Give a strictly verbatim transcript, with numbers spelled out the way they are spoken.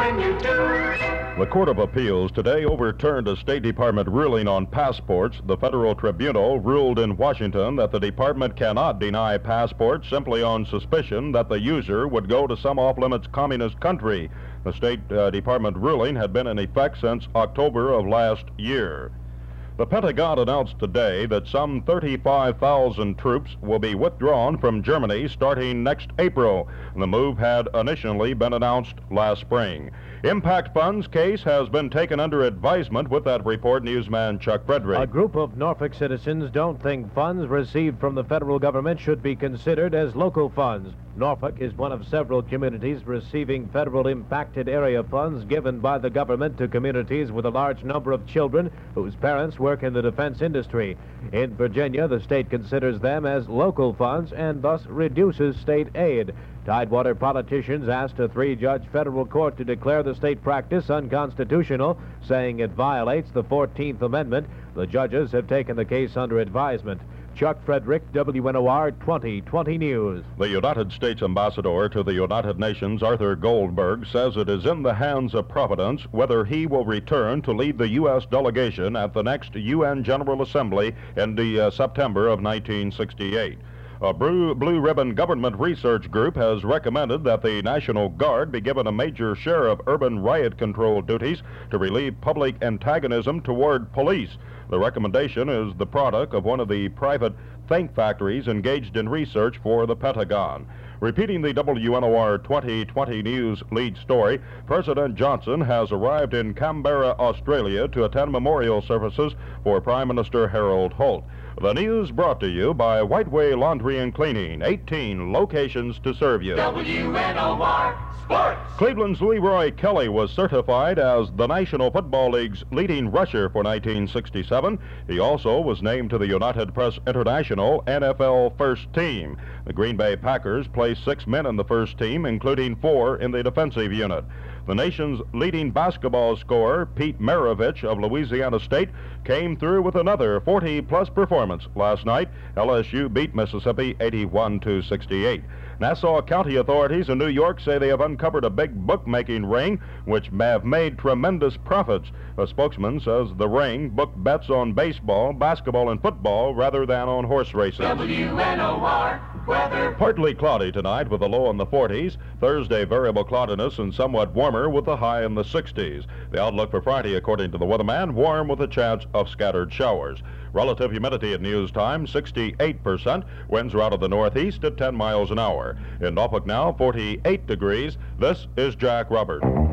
when you do. The Court of Appeals today overturned a State Department ruling on passports. The federal tribunal ruled in Washington that the department cannot deny passports simply on suspicion that the user would go to some off-limits communist country. The State uh, Department ruling had been in effect since October of last year. The Pentagon announced today that some thirty-five thousand troops will be withdrawn from Germany starting next April. The move had initially been announced last spring. Impact Fund's case has been taken under advisement. With that report, newsman Chuck Frederick. A group of Norfolk citizens don't think funds received from the federal government should be considered as local funds. Norfolk is one of several communities receiving federal impacted area funds given by the government to communities with a large number of children whose parents work in the defense industry. In Virginia, the state considers them as local funds and thus reduces state aid. Tidewater politicians asked a three-judge federal court to declare the state practice unconstitutional, saying it violates the fourteenth Amendment. The judges have taken the case under advisement. Chuck Frederick, W N O R twenty twenty News. The United States Ambassador to the United Nations, Arthur Goldberg, says it is in the hands of Providence whether he will return to lead the U S delegation at the next U N General Assembly in the uh, September of nineteen sixty-eight. A Blue, Blue Ribbon Government Research Group has recommended that the National Guard be given a major share of urban riot control duties to relieve public antagonism toward police. The recommendation is the product of one of the private think factories engaged in research for the Pentagon. Repeating the W N O R twenty twenty News lead story, President Johnson has arrived in Canberra, Australia to attend memorial services for Prime Minister Harold Holt. The news brought to you by Whiteway Laundry and Cleaning, eighteen locations to serve you. W N O R Sports. Cleveland's Leroy Kelly was certified as the National Football League's leading rusher for nineteen sixty-seven. He also was named to the United Press International N F L First Team. The Green Bay Packers placed six men in the first team, including four in the defensive unit. The nation's leading basketball scorer, Pete Maravich of Louisiana State, came through with another forty-plus performance last night. L S U beat Mississippi eighty-one to sixty-eight. Nassau County authorities in New York say they have uncovered a big bookmaking ring which have made tremendous profits. A spokesman says the ring booked bets on baseball, basketball, and football rather than on horse races. W N O R weather. Partly cloudy tonight with a low in the forties. Thursday, variable cloudiness and somewhat warmer with a high in the sixties. The outlook for Friday, according to the weatherman, warm with a chance of scattered showers. Relative humidity at news time, sixty-eight percent. Winds are out of the northeast at ten miles an hour. In Norfolk now, forty-eight degrees. This is Jack Robert.